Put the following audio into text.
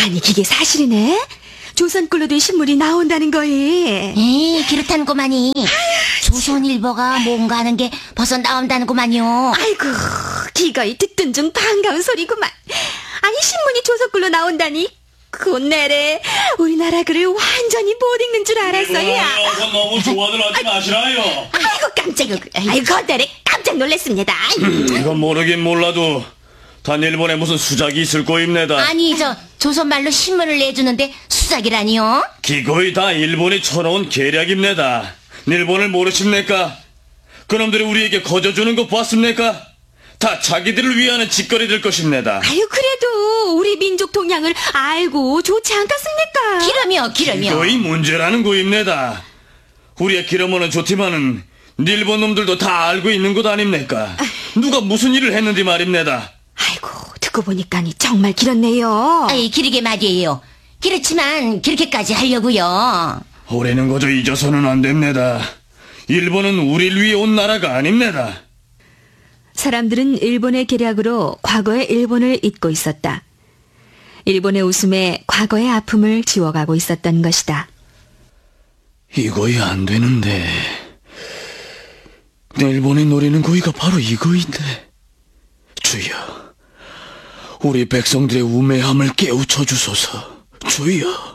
아니, 그게 사실이네? 조선꿀로 된 신문이 나온다는 거에. 에이, 그렇다는구만이. 조선일보가 뭔가 하는 게 벌써 나온다는구만요. 아이고, 기거이 듣던 중 반가운 소리구만. 아니, 신문이 조선꿀로 나온다니. 곧 내래 우리나라 글을 완전히 못 읽는 줄 알았어요. 너무 좋아들 하지 마시라요. 아이고, 깜짝이야. 아이고, 내래 깜짝 놀랐습니다. 이건 모르긴 몰라도 단 일본에 무슨 수작이 있을 거입니다. 아니, 조선말로 신문을 내주는데 수작이라니요? 기거의 다 일본이 쳐놓은 계략입니다. 일본을 모르십니까? 그놈들이 우리에게 거저주는 거 봤습니까? 다 자기들을 위하는 짓거리들 것입니다. 아유, 그래도 우리 민족 동향을 알고 좋지 않겠습니까? 기럼요. 기거의 문제라는 거입니다. 우리의 기러면은 좋지만은 일본 놈들도 다 알고 있는 것 아닙니까? 누가 무슨 일을 했는지 말입니다. 아이고, 듣고 보니까니 정말 길었네요. 아이, 기르게 말이에요. 그렇지만 그렇게까지 하려고요. 올해는 거저 잊어서는 안 됩니다. 일본은 우리를 위해 온 나라가 아닙니다. 사람들은 일본의 계략으로 과거의 일본을 잊고 있었다. 일본의 웃음에 과거의 아픔을 지워가고 있었던 것이다. 이거이 안 되는데. 일본이 노리는 고의가 바로 이거인데. 주여, 우리 백성들의 우매함을 깨우쳐 주소서. 주여.